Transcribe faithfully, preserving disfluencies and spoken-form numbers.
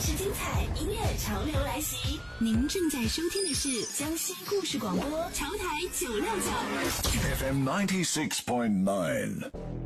事精彩，音乐潮流来袭。您正在收听的是江西故事广播潮台九六九 F M ninety six point nine。